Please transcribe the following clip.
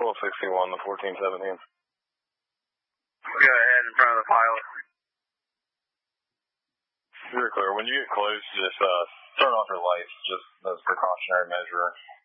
1261 to 1417. Go ahead in front of the pilot. You're clear. When you get close, just turn off your lights, just as a precautionary measure.